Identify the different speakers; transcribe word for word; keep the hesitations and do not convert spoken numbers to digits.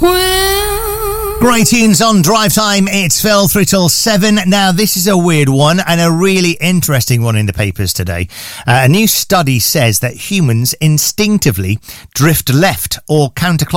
Speaker 1: Great tunes on Drive Time. It's Phil through till seven. Now, this is a weird one and a really interesting one in the papers today. Uh, a new study says that humans instinctively drift left or counterclockwise